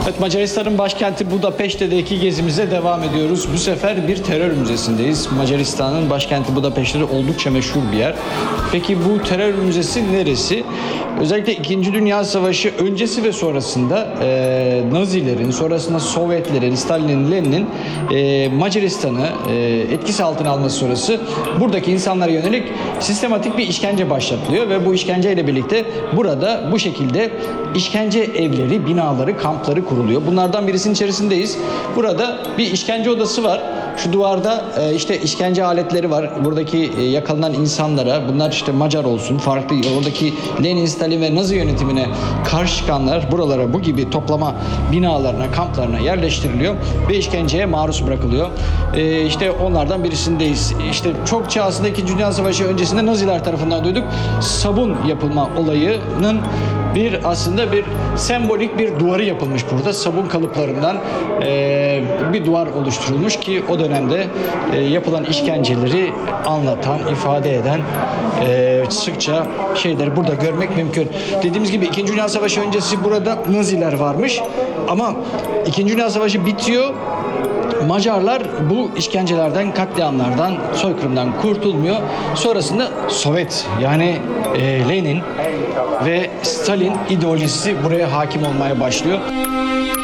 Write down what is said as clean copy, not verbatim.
Evet, Macaristan'ın başkenti Budapeşte'deki gezimize devam ediyoruz. Bu sefer bir terör müzesindeyiz. Macaristan'ın başkenti Budapeşte oldukça meşhur bir yer. Peki bu terör müzesi neresi? Özellikle 2. Dünya Savaşı öncesi ve sonrasında Nazilerin, sonrasında Sovyetlerin, Stalin'in, Lenin'in Macaristan'ı etkisi altına alması sonrası buradaki insanlara yönelik sistematik bir işkence başlatılıyor ve bu işkenceyle birlikte burada bu şekilde işkence evleri, binaları, kampları kuruluyor. Bunlardan birisinin içerisindeyiz. Burada bir işkence odası var. Şu duvarda işte işkence aletleri var. Buradaki yakalanan insanlara, bunlar işte Macar olsun, farklı oradaki Lenin, Stalin ve Nazi yönetimine karşı çıkanlar buralara bu gibi toplama binalarına, kamplarına yerleştiriliyor ve işkenceye maruz bırakılıyor. İşte onlardan birisindeyiz. İşte çokça aslında 2. Dünya Savaşı öncesinde Naziler tarafından duyduk. Sabun yapılma olayının aslında bir sembolik bir duvarı yapılmış burada. Sabun kalıplarından bir duvar oluşturulmuş ki o dönemde yapılan işkenceleri anlatan, ifade eden sıkça şeyleri burada görmek mümkün. Dediğimiz gibi 2. Dünya Savaşı öncesi burada Naziler varmış ama 2. Dünya Savaşı bitiyor. Macarlar bu işkencelerden, katliamlardan, soykırımdan kurtulmuyor. Sonrasında Sovyet yani Lenin ve Stalin ideolojisi buraya hakim olmaya başlıyor.